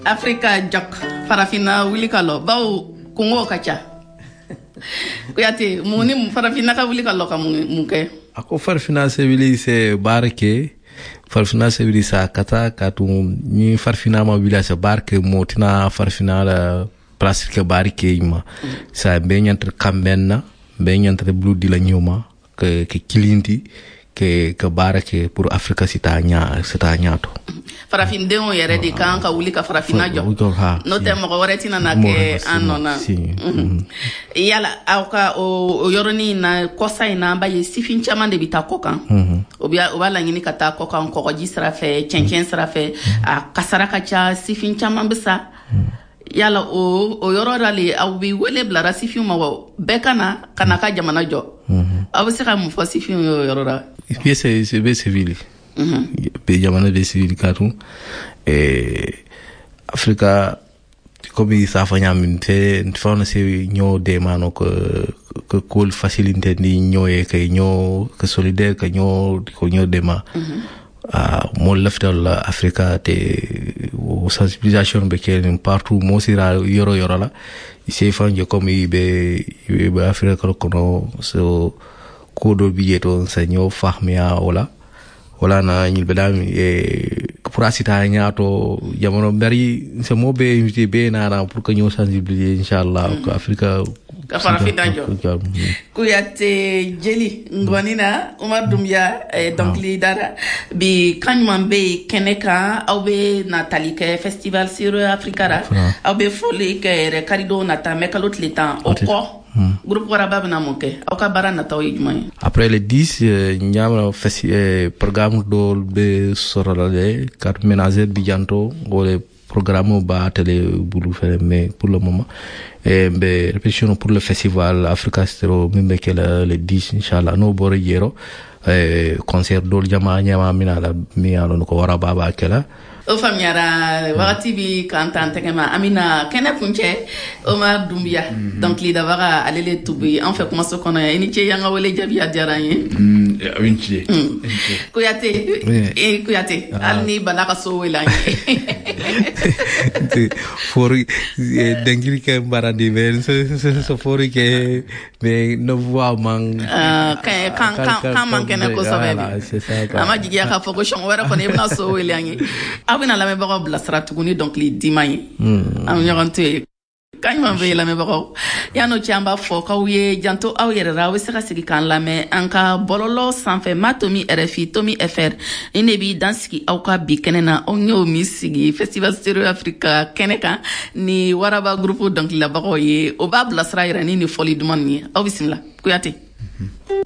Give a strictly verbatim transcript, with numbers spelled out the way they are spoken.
Afrika jok farafina wuli kalo baw kungo kacha kuyate muni farafina ka wuli kalo ka munke ako farafina se wili se barke farfina se wili sa kata katu ni farfina ma wili sa barke motina farfina la place ke barke ima sa be nyantre kambenna be nyantre bludi la nyuma ke ke kilinti ke ke barke pour Afrika sita nya sita nyato farafin de on yere di kan ka wuli ka farafina jo no te mo wareti na na ke anona yala auka o yoroni na kosa ina ba ye sifin chama de bitakoka obia obala ngini kata koka ko ko jisra fe chenchen sra fe a kasara ka cha sifin chama bisa yala o o yororali au bi wele blara sifin ma bekana kana ka jamana jo abu sika mu fa sifin yorora bien c'est c'est bien civil be jamana be civil katu eh Afrika comme il sa fanya minte fona se ñoo de mano ko ko kol facilité ni ñoye kay ñoo ko solidaire ka ñoo ko ñoo de ma ah mo leftal Afrika te sensibilisation be ken partout mo sira yoro yoro la c'est fanje comme be be Afrika ko no so ko do biyeto sa ñoo fahmia wala wala na ñil bedami e pour asita ñaato jamono bari se mo be invité be na na pour que ñoo sensibiliser inshallah ko Afrika ka fara fi danjo kuyate jeli ngonina Umar Doumbia donc li dara bi kanyman be keneka awbe na talike festival sur Afrikara awbe foli ke karido na ta mekalot letan oko groupe Warabab na moke oka barana taw yijmay après le dix ñam festi programme do be sorale kat ménager bi janto ngole programme ba télé bulu fere mais pour le moment et be répétition pour le festival Africa Stero mimbe kala le dix inchallah no bore yero e concert do jama nyama minala mi alo ko Warababa kala o famiara wakati bi kantante kema amina kena punche Omar Doumbia donc li davara alele tubi en fait comment ce qu'on a initié yanga wele jabi adiaranye mm winchi kuyate e kuyate alni banaka so welanye fori dengiri ke barandi ben so fori ke mais no voix man kan kan kan man kena ko so bebe ama jigia ka foko shon wera ko ne bna so welanye abina la me bako blasra tuguni donc li dimay am ñorante kañ ma be la me bako ya no chamba fo ka wiye janto aw yere rawe saka sigi kan la me anka bololo sanfe matomi R F I Tomi F R inebi danski aw ka bi kenena on ñew mi sigi festival Stereo Africa keneka ni Waraba groupe donc la bako ye o ba blasra irani ni foli duman ni aw bismillah kuyate